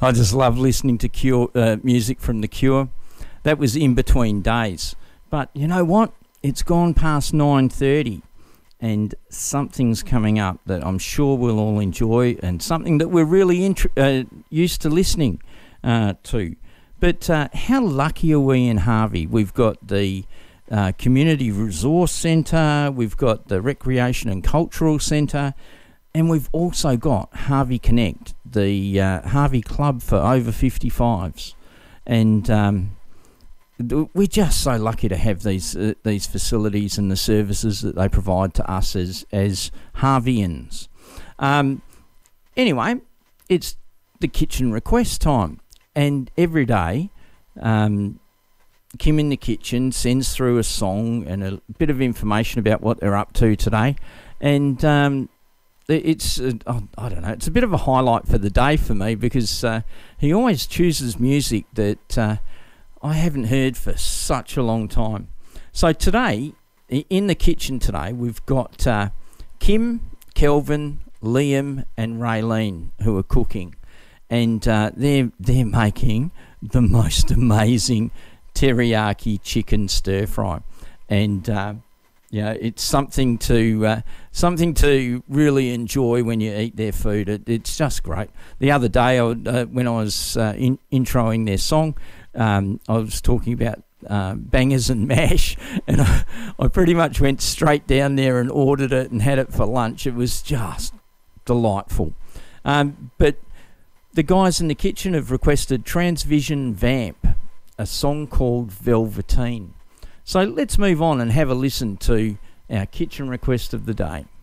I just love listening to Cure music from The Cure. That was In Between Days. But you know what? It's gone past 9:30 and something's coming up that I'm sure we'll all enjoy and something that we're really used to listening to. But how lucky are we in Harvey? We've got the Community Resource Centre, we've got the Recreation and Cultural Centre, and we've also got Harvey Connect, the Harvey Club for over 55s. And we're just so lucky to have these facilities and the services that they provide to us as Harveyans. Anyway, it's the kitchen request time, and every day Kim in the kitchen sends through a song and a bit of information about what they're up to today, and it's I don't know, it's a bit of a highlight for the day for me because he always chooses music that I haven't heard for such a long time. So today, in the kitchen today, we've got Kim, Kelvin, Liam and Raylene who are cooking, and they're making the most amazing teriyaki chicken stir fry, and it's something to really enjoy when you eat their food. It's just great. The other day, when I was introing their song, I was talking about bangers and mash, and I pretty much went straight down there and ordered it and had it for lunch. It was just delightful. But the guys in the kitchen have requested Transvision Vamp, a song called Velveteen. So let's move on and have a listen to our kitchen request of the day.